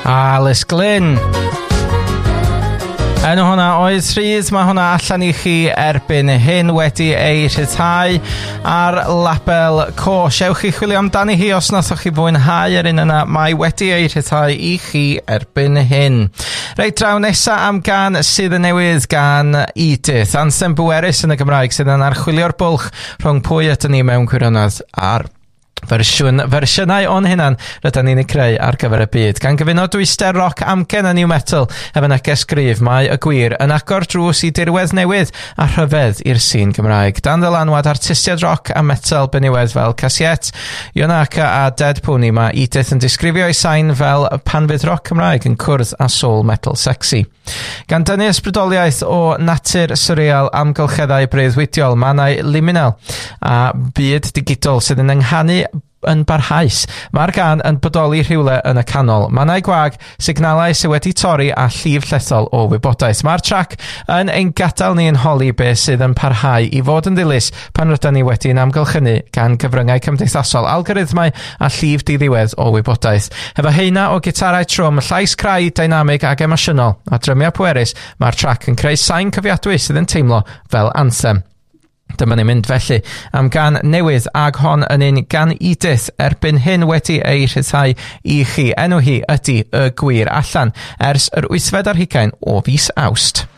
Alice Glyn. Enw hwnna oedd Rhys, mae hwnna allan i chi erbyn hyn wedi ei rhyddhau ar label Cosh. Ewch chi chwilio amdani hi os nathoch chi fwynhau yr un yna, mae wedi ei rhyddhau i chi erbyn hyn. Reit draw nesa am gan sydd yn newydd gan Edith, anthem bwerus yn y Gymraeg sydd yn archwilio'r bwlch rhwng pwy ydyn ni mewn gwirionedd ar fersiynau o'n hynna'n rydyn ni'n ei creu ar gyfer y byd. Gan gyfuno dwyster roc amgen a new metal efo neges gryf, mae y gwir yn agor drws i dirwedd newydd a rhyfedd i'r sîn Gymraeg. Dan ddylanwad artistiaid roc a metal beniwedd fel Casiet, Ionaka a Dead Pony, mae Edith yn disgrifio ei sain fel pan fydd roc Cymraeg yn cwrdd a soul metal sexy. Gan dynnu ysbrydoliaeth o natur surreal, amgylcheddau breuddwydiol, mannau liminal a byd digidol sydd yn enghanu yn barhaus. Mae'r gan yn bodoli rhywle yn y canol. Mannau gwag, signalau sydd wedi torri a llif llethol o wybodaeth. Mae'r trac yn ein gadael ni yn holi beth sydd yn parhau i fod yn ddilys pan rydyn ni wedi'n amgylchynu gan gyfryngau cymdeithasol, algoritmau a llif diddiwedd o wybodaeth. Efo heina o gitarau trwm, llais creu, dynamig ac emosiynol a drymiau pwerus, mae'r trac yn creu sain cyfiadwy sydd yn teimlo fel anthem. Dyma ni'n mynd felly am gan newydd ag hon yn un gan Edith erbyn hyn wedi ei rhyddhau i chi. Enw hi ydy Y Gwir, allan ers yr 8fed ar 20 o fis Awst.